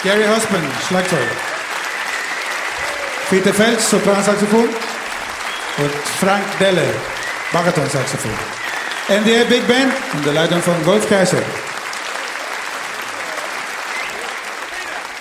Gary Husband, Schlagzeug. Peter Fels, Sopransaxophon. Und Frank Delle, Baritonsaxophon. NDR Big Band unter Leitung von Wolf Kaiser.